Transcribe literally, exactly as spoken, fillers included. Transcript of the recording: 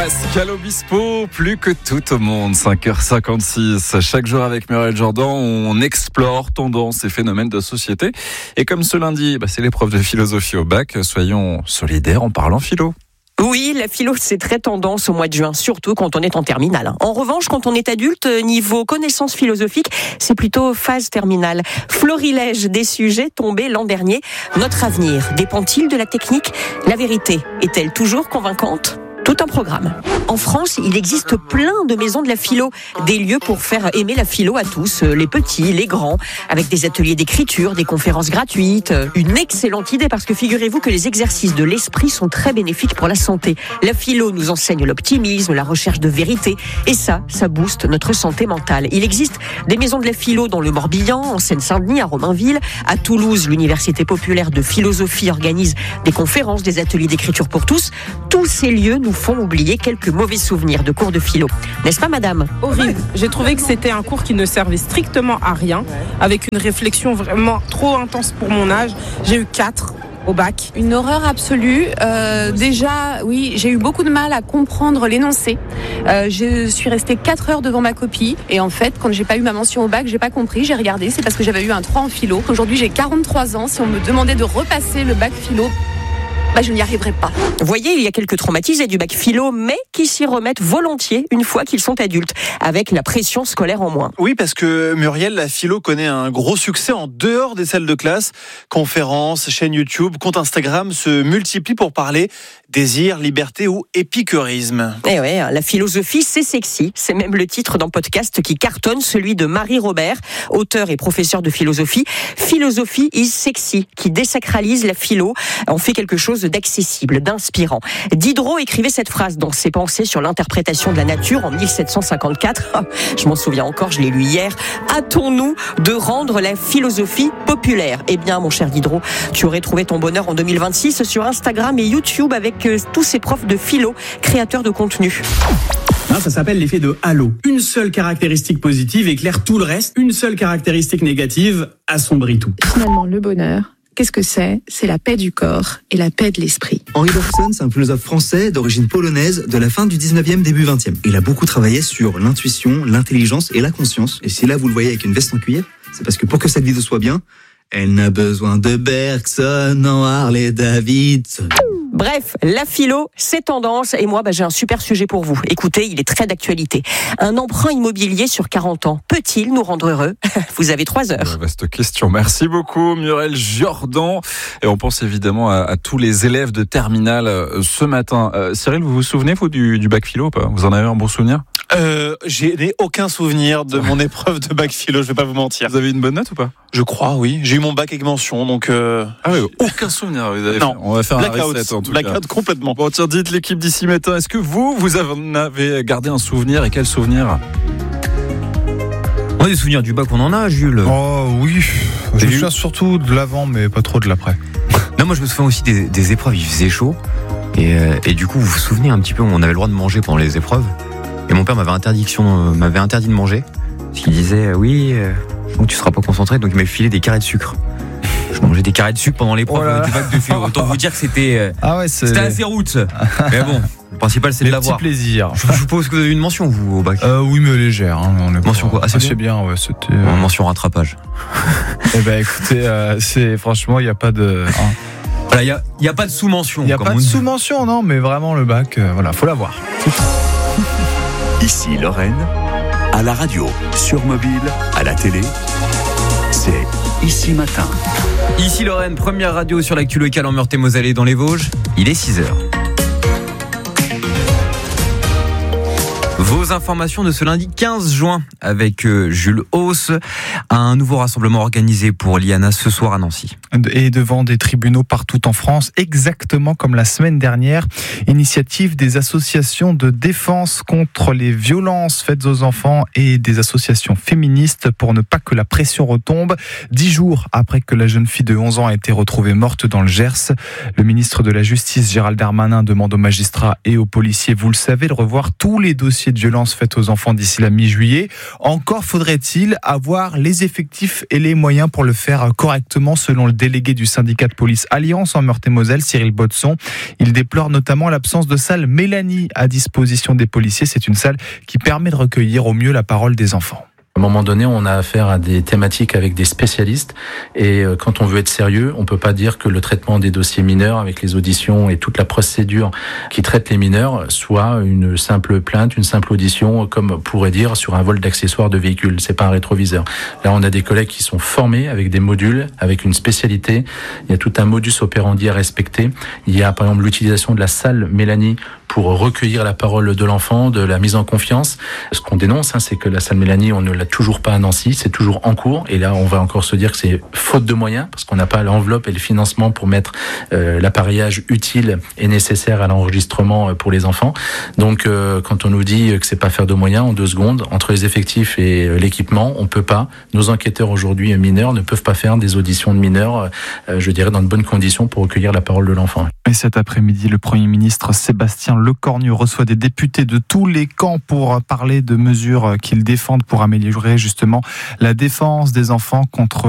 Pascal Obispo, plus que tout au monde, cinq heures cinquante-six. Chaque jour avec Muriel Jourdan, on explore tendances et phénomènes de société. Et comme ce lundi, bah, c'est l'épreuve de philosophie au bac, soyons solidaires en parlant philo. Oui, la philo, c'est très tendance au mois de juin, surtout quand on est en terminale. En revanche, quand on est adulte, niveau connaissances philosophiques, c'est plutôt phase terminale. Florilège des sujets tombés l'an dernier. Notre avenir dépend-il de la technique ? La vérité est-elle toujours convaincante ? Tout un programme. En France, il existe plein de maisons de la philo, des lieux pour faire aimer la philo à tous, les petits, les grands, avec des ateliers d'écriture, des conférences gratuites. Une excellente idée parce que figurez-vous que les exercices de l'esprit sont très bénéfiques pour la santé. La philo nous enseigne l'optimisme, la recherche de vérité, et ça, ça booste notre santé mentale. Il existe des maisons de la philo dans le Morbihan, en Seine-Saint-Denis, à Romainville, à Toulouse, l'Université populaire de philosophie organise des conférences, des ateliers d'écriture pour tous. Tous ces lieux nous font oublier quelques mauvais souvenirs de cours de philo. N'est-ce pas, madame ? Horrible. J'ai trouvé que c'était un cours qui ne servait strictement à rien, avec une réflexion vraiment trop intense pour mon âge. J'ai eu quatre au bac. Une horreur absolue. Euh, déjà, oui, j'ai eu beaucoup de mal à comprendre l'énoncé. Euh, je suis restée quatre heures devant ma copie et en fait, quand j'ai pas eu ma mention au bac, j'ai pas compris, j'ai regardé, c'est parce que j'avais eu un trois en philo. Aujourd'hui, j'ai quarante-trois ans. Si on me demandait de repasser le bac philo, bah, je n'y arriverai pas. Vous voyez, il y a quelques traumatisés du bac philo, mais qui s'y remettent volontiers une fois qu'ils sont adultes, avec la pression scolaire en moins. Oui, parce que Muriel, la philo connaît un gros succès en dehors des salles de classe. Conférences, chaînes YouTube, compte Instagram se multiplient pour parler désir, liberté ou épicurisme. Eh ouais, la philosophie, c'est sexy. C'est même le titre d'un podcast qui cartonne, celui de Marie Robert, auteur et professeur de philosophie. Philosophie is sexy, qui désacralise la philo. On fait quelque chose d'accessible, d'inspirant. Diderot écrivait cette phrase dans ses pensées sur l'interprétation de la nature en mille sept cent cinquante-quatre. Je m'en souviens encore, je l'ai lu hier. Hâtons-nous de rendre la philosophie populaire. Eh bien, mon cher Diderot, tu aurais trouvé ton bonheur en deux mille vingt-six sur Instagram et YouTube avec tous ces profs de philo, créateurs de contenu. Non, ça s'appelle l'effet de halo. Une seule caractéristique positive éclaire tout le reste. Une seule caractéristique négative assombrit tout. Finalement, le bonheur, qu'est-ce que c'est ? C'est la paix du corps et la paix de l'esprit. Henri Bergson, c'est un philosophe français d'origine polonaise de la fin du dix-neuvième, début vingtième. Il a beaucoup travaillé sur l'intuition, l'intelligence et la conscience. Et si là, vous le voyez avec une veste en cuir, c'est parce que pour que cette vidéo soit bien, elle n'a besoin de Bergson en Harley Davidson. Bref, la philo, c'est tendance. Et moi, bah, j'ai un super sujet pour vous. Écoutez, il est très d'actualité. Un emprunt immobilier sur quarante ans, peut-il nous rendre heureux ? Vous avez trois heures. Vaste question. Merci beaucoup, Muriel Jourdan. Et on pense évidemment à, à tous les élèves de terminale euh, ce matin. Euh, Cyril, vous vous souvenez, vous, du, du bac philo ou pas ? Vous en avez un bon souvenir ? Euh, j'ai n'ai aucun souvenir de mon épreuve de bac philo, je vais pas vous mentir. Vous avez une bonne note ou pas ? Je crois, oui. J'ai eu mon bac avec mention, donc... Euh... Ah oui, aucun souvenir. Vous avez non, fait. On va faire un blackout, reset en tout blackout cas. complètement. Bon, tiens, dites l'équipe d'ici matin, est-ce que vous, vous avez gardé un souvenir et quel souvenir ? Ouais, des souvenirs du bac, on en a, Jules. Oh oui, je me souviens surtout de l'avant, mais pas trop de l'après. Non, moi je me souviens aussi des, des épreuves, il faisait chaud. Et, euh, et du coup, vous vous souvenez un petit peu, on avait le droit de manger pendant les épreuves. Et mon père m'avait, interdiction, euh, m'avait interdit de manger. Parce qu'il disait, euh, oui, euh, donc tu seras pas concentré, donc il m'avait filé des carrés de sucre. Je mangeais des carrés de sucre pendant l'épreuve oh du bac de philo. Autant vous dire que c'était, euh, ah ouais, c'est... c'était assez route. Mais bon, le principal c'est de l'avoir. Petit plaisir. Je suppose que vous avez une mention, vous, au bac. Euh, oui, mais légère. Hein, on est mention quoi ? Assez, assez bien. bien, ouais. C'était. Euh... Mention rattrapage. Eh ben, écoutez, euh, c'est franchement, il y a pas de. Hein. Voilà, il y a, y a pas de sous-mention. Il y a pas de sous-mention, non, mais vraiment le bac, euh, voilà, faut l'avoir. Ici Lorraine, à la radio, sur mobile, à la télé, c'est Ici Matin. Ici Lorraine, première radio sur l'actu locale en Meurthe-et-Moselle dans les Vosges. Il est six heures. Vos informations de ce lundi quinze juin avec Jules Hauss. Un nouveau rassemblement organisé pour l'I A N A ce soir à Nancy. Et devant des tribunaux partout en France, exactement comme la semaine dernière. Initiative des associations de défense contre les violences faites aux enfants et des associations féministes pour ne pas que la pression retombe. Dix jours après que la jeune fille de onze ans a été retrouvée morte dans le Gers, le ministre de la Justice Gérald Darmanin demande aux magistrats et aux policiers, vous le savez, de revoir tous les dossiers de violences faites aux enfants d'ici la mi-juillet. Encore faudrait-il avoir les effectifs et les moyens pour le faire correctement, selon le délégué du syndicat de police Alliance en Meurthe-et-Moselle, Cyril Baudson. Il déplore notamment l'absence de salle Mélanie à disposition des policiers. C'est une salle qui permet de recueillir au mieux la parole des enfants. À un moment donné, on a affaire à des thématiques avec des spécialistes et quand on veut être sérieux, on peut pas dire que le traitement des dossiers mineurs avec les auditions et toute la procédure qui traite les mineurs soit une simple plainte, une simple audition, comme on pourrait dire sur un vol d'accessoires de véhicule. C'est pas un rétroviseur. Là, on a des collègues qui sont formés avec des modules, avec une spécialité. Il y a tout un modus operandi à respecter. Il y a par exemple l'utilisation de la salle Mélanie pour recueillir la parole de l'enfant, de la mise en confiance. Ce qu'on dénonce, hein, c'est que la salle Mélanie, on ne l'a toujours pas à Nancy, c'est toujours en cours. Et là, on va encore se dire que c'est faute de moyens, parce qu'on n'a pas l'enveloppe et le financement pour mettre euh, l'appareillage utile et nécessaire à l'enregistrement pour les enfants. Donc, euh, quand on nous dit que c'est pas faire de moyens, en deux secondes, entre les effectifs et euh, l'équipement, on peut pas. Nos enquêteurs aujourd'hui mineurs ne peuvent pas faire des auditions de mineurs, euh, je dirais, dans de bonnes conditions pour recueillir la parole de l'enfant. Et cet après-midi, le Premier ministre Sébastien Lecornu reçoit des députés de tous les camps pour parler de mesures qu'ils défendent pour améliorer justement la défense des enfants contre